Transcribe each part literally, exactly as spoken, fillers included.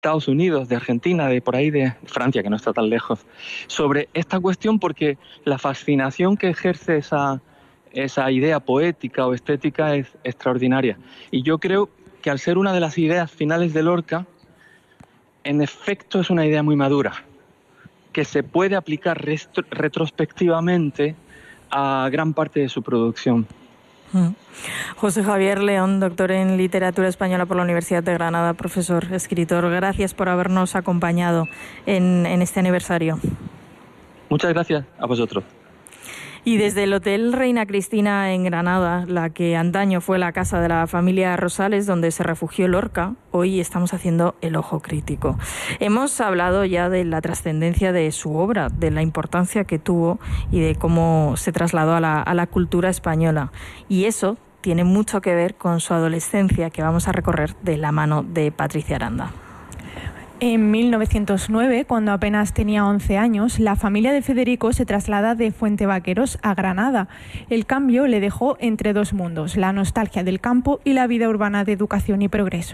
Estados Unidos, de Argentina, de por ahí de Francia, que no está tan lejos, sobre esta cuestión, porque la fascinación que ejerce esa, esa idea poética o estética es extraordinaria. Y yo creo que al ser una de las ideas finales de Lorca, en efecto es una idea muy madura, que se puede aplicar retro- retrospectivamente a gran parte de su producción. José Javier León, doctor en Literatura Española por la Universidad de Granada, profesor, escritor, gracias por habernos acompañado en, en este aniversario. Muchas gracias a vosotros. Y desde el Hotel Reina Cristina en Granada, la que antaño fue la casa de la familia Rosales, donde se refugió Lorca, hoy estamos haciendo el ojo crítico. Hemos hablado ya de la trascendencia de su obra, de la importancia que tuvo y de cómo se trasladó a la, a la cultura española. Y eso tiene mucho que ver con su adolescencia, que vamos a recorrer de la mano de Patricia Aranda. En mil novecientos nueve, cuando apenas tenía once años, la familia de Federico se traslada de Fuentevaqueros a Granada. El cambio le dejó entre dos mundos, la nostalgia del campo y la vida urbana de educación y progreso.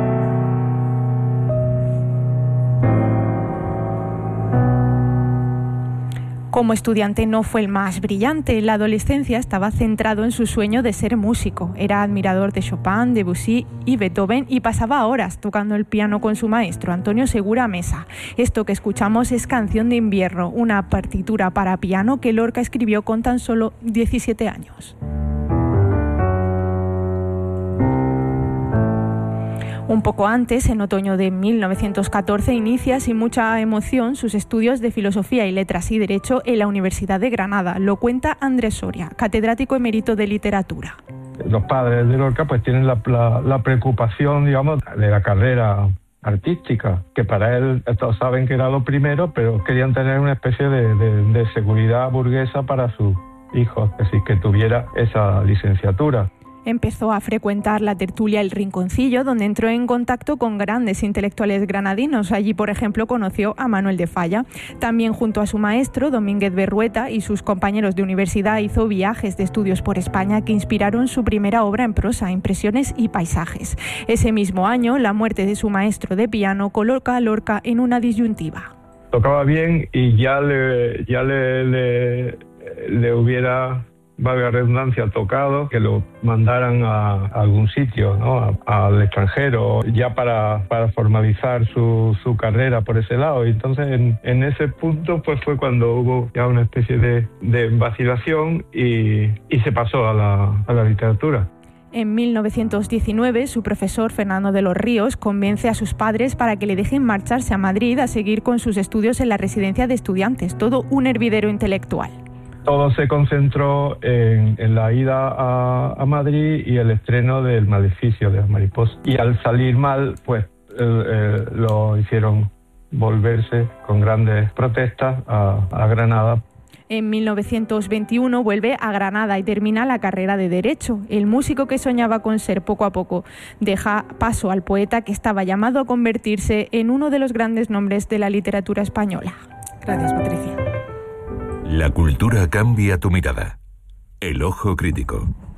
Como estudiante no fue el más brillante. En la adolescencia estaba centrado en su sueño de ser músico. Era admirador de Chopin, Debussy y Beethoven y pasaba horas tocando el piano con su maestro, Antonio Segura Mesa. Esto que escuchamos es Canción de Invierno, una partitura para piano que Lorca escribió con tan solo diecisiete años. Un poco antes, en otoño de mil novecientos catorce, inicia sin mucha emoción sus estudios de Filosofía y Letras y Derecho en la Universidad de Granada. Lo cuenta Andrés Soria, catedrático emérito de Literatura. Los padres de Lorca pues tienen la, la, la preocupación, digamos, de la carrera artística, que para él, todos saben que era lo primero, pero querían tener una especie de, de, de seguridad burguesa para sus hijos, es decir, que tuviera esa licenciatura. Empezó a frecuentar la tertulia El Rinconcillo, donde entró en contacto con grandes intelectuales granadinos. Allí, por ejemplo, conoció a Manuel de Falla. También junto a su maestro, Domínguez Berrueta, y sus compañeros de universidad, hizo viajes de estudios por España que inspiraron su primera obra en prosa, Impresiones y Paisajes. Ese mismo año, la muerte de su maestro de piano coloca a Lorca en una disyuntiva. Tocaba bien y ya le, ya le, le, le hubiera... valga redundancia, tocado, que lo mandaran a, a algún sitio, ¿no? A, al extranjero, ya para, para formalizar su, su carrera por ese lado. Y entonces, en, en ese punto, pues fue cuando hubo ya una especie de, de vacilación y, y se pasó a la, a la literatura. En mil novecientos diecinueve, su profesor Fernando de los Ríos convence a sus padres para que le dejen marcharse a Madrid a seguir con sus estudios en la residencia de estudiantes, todo un hervidero intelectual. Todo se concentró en, en la ida a, a Madrid y el estreno del Maleficio de las Mariposas. Y al salir mal, pues eh, eh, lo hicieron volverse con grandes protestas a, a Granada. En mil novecientos veintiuno vuelve a Granada y termina la carrera de Derecho. El músico que soñaba con ser poco a poco deja paso al poeta que estaba llamado a convertirse en uno de los grandes nombres de la literatura española. Gracias, Patricia. La cultura cambia tu mirada. El ojo crítico.